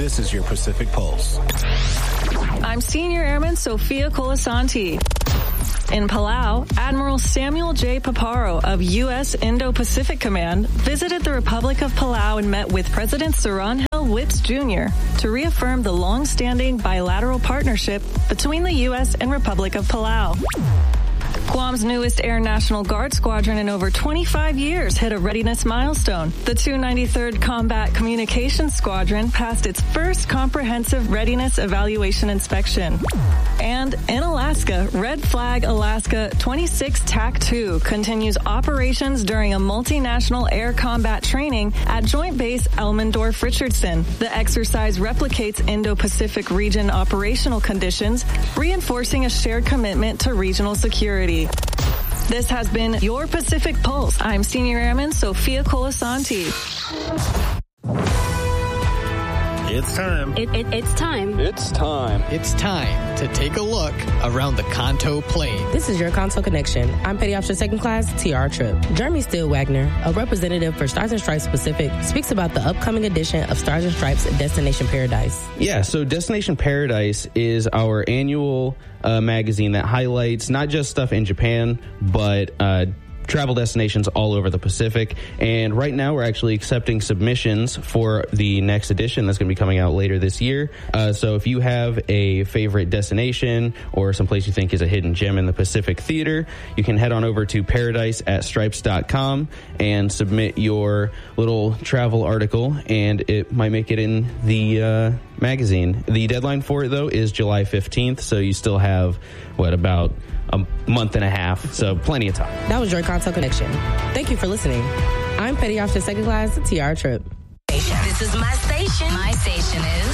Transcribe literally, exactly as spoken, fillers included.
This is your Pacific Pulse. I'm Senior Airman Sophia Colasanti. In Palau, Admiral Samuel J. Paparo of U S Indo-Pacific Command visited the Republic of Palau and met with President Sirhan Whips Junior to reaffirm the long-standing bilateral partnership between the U S and Republic of Palau. Guam's newest Air National Guard squadron in over twenty-five years hit a readiness milestone. The two ninety-third Combat Communications Squadron passed its first comprehensive readiness evaluation inspection. And in Alaska, Red Flag Alaska twenty-six T A C two continues operations during a multinational air combat training at Joint Base Elmendorf-Richardson. The exercise replicates Indo-Pacific region operational conditions, reinforcing a shared commitment to regional security. This has been your Pacific Pulse. I'm Senior Airman Sophia Colasanti. It's time. It, it, it's time. It's time. It's time to take a look around the Kanto Plain. This is your Kanto Connection. I'm Petty Officer Second Class T R Tripp. Jeremy Steele Wagner, a representative for Stars and Stripes Pacific, speaks about the upcoming edition of Stars and Stripes Destination Paradise. Yeah, so Destination Paradise is our annual uh, magazine that highlights not just stuff in Japan, but uh, travel destinations all over the Pacific. And right now we're actually accepting submissions for the next edition that's going to be coming out later this year. Uh, so if you have a favorite destination or someplace you think is a hidden gem in the Pacific Theater, you can head on over to paradise at stripes dot com and submit your little travel article, and it might make it in the uh, magazine. The deadline for it, though, is July fifteenth, so you still have, what, about a month and a half, so plenty of time. That was your Kanto Connection. Thank you for listening. I'm Petty Officer Second Class T R Tripp. This is my station. My station is